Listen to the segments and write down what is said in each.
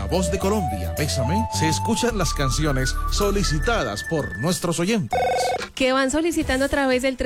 La Voz de Colombia, Bésame, se escuchan las canciones solicitadas por nuestros oyentes. Que van solicitando a través del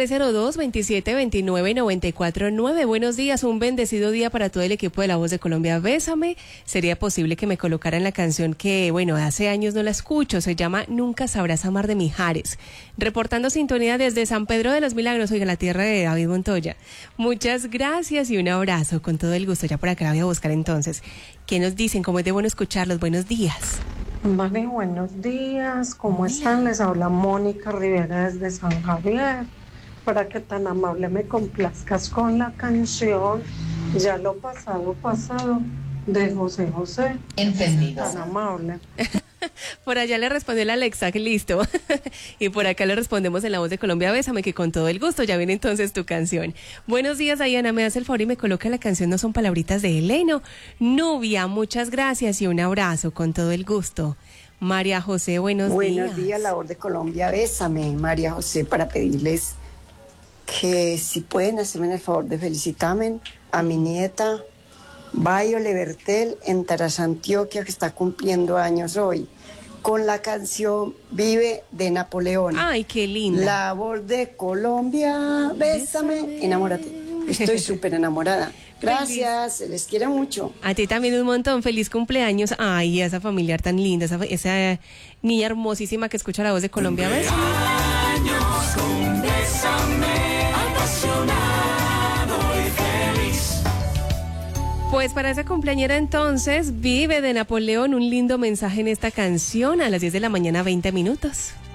302-2729-949. Buenos días, un bendecido día para todo el equipo de La Voz de Colombia, Bésame. Sería posible que me colocaran la canción que, bueno, hace años no la escucho, se llama Nunca Sabrás Amar de Mijares. Reportando sintonía desde San Pedro de los Milagros, oiga, la tierra de David Montoya. Muchas gracias y un abrazo, con todo el gusto. Ya por acá la voy a buscar entonces. ¿Qué nos dicen? ¿Cómo es de bueno escucharlos? Buenos días. Vale, buenos días, ¿cómo están? Les habla Mónica Rivera desde San Javier. Para que tan amable me complazcas con la canción Ya lo pasado, pasado, de José José. Entendido. Tan amable. Por allá le respondió la Alexa, que listo. Y por acá le respondemos en La Voz de Colombia, Bésame, que con todo el gusto. Ya viene entonces tu canción. Buenos días, Diana, me hace el favor y me coloca la canción No son palabritas de Heleno. Nubia, muchas gracias y un abrazo, con todo el gusto. María José, buenos días. Buenos días, La Voz de Colombia, Bésame, María José, para pedirles que si pueden hacerme el favor de felicitarme a mi nieta Bayo Lebertel en Tarazá, Antioquia, que está cumpliendo años hoy, con la canción Vive de Napoleón. Ay, qué linda. La Voz de Colombia, Bésame, enamórate. Estoy súper enamorada. Gracias, se les quiere mucho. A ti también un montón, feliz cumpleaños. Ay, esa familiar tan linda, esa niña hermosísima que escucha La Voz de Colombia. Bésame. Pues para esa cumpleañera entonces, Vive de Napoleón, un lindo mensaje en esta canción a las 10 de la mañana, 20 minutos.